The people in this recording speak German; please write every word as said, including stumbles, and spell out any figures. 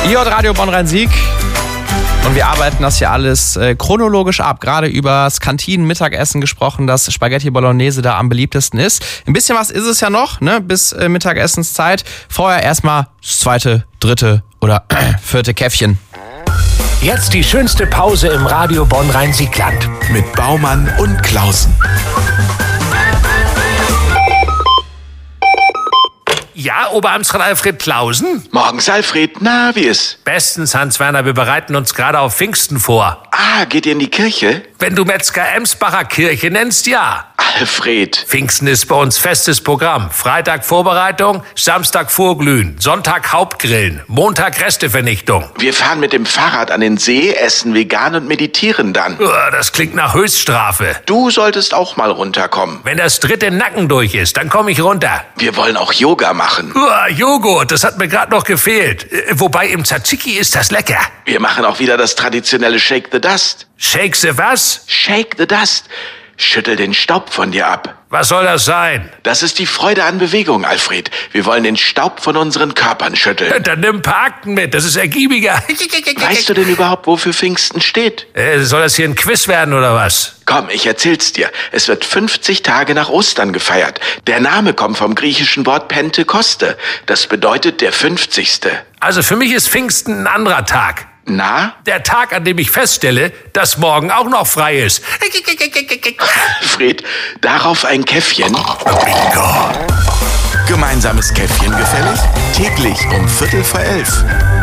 Hier hat Radio Bonn-Rhein-Sieg. Und wir arbeiten das hier alles äh, chronologisch ab. Gerade über das Kantinen-Mittagessen gesprochen, das Spaghetti Bolognese da am beliebtesten ist. Ein bisschen was ist es ja noch, ne, bis äh, Mittagessenszeit. Vorher erstmal das zweite, dritte oder äh, vierte Käffchen. Jetzt die schönste Pause im Radio Bonn-Rhein-Siegland. Mit Baumann und Klausen. Ja, Oberamtsrat Alfred Klausen? Morgens, Alfred. Na, wie ist? Bestens, Hans-Werner. Wir bereiten uns gerade auf Pfingsten vor. Ah, geht ihr in die Kirche? Wenn du Metzger-Emsbacher Kirche nennst, ja. Alfred. Pfingsten ist bei uns festes Programm. Freitag Vorbereitung, Samstag Vorglühen, Sonntag Hauptgrillen, Montag Restevernichtung. Wir fahren mit dem Fahrrad an den See, essen vegan und meditieren dann. Uah, das klingt nach Höchststrafe. Du solltest auch mal runterkommen. Wenn das dritte Nacken durch ist, dann komme ich runter. Wir wollen auch Yoga machen. Uah, Joghurt, das hat mir gerade noch gefehlt. Äh, Wobei im Tzatziki ist das lecker. Wir machen auch wieder das traditionelle Shake the Dust. Shake the was? Shake the Dust. Schüttel den Staub von dir ab. Was soll das sein? Das ist die Freude an Bewegung, Alfred. Wir wollen den Staub von unseren Körpern schütteln. Dann nimm ein paar Akten mit, das ist ergiebiger. Weißt du denn überhaupt, wofür Pfingsten steht? Äh, soll das hier ein Quiz werden oder was? Komm, ich erzähl's dir. Es wird fünfzig Tage nach Ostern gefeiert. Der Name kommt vom griechischen Wort Pentekoste. Das bedeutet der fünfzigste. Also für mich ist Pfingsten ein anderer Tag. Na? Der Tag, an dem ich feststelle, dass morgen auch noch frei ist. Alfred, darauf ein Käffchen. Gemeinsames Käffchen gefällig? Täglich um Viertel vor elf.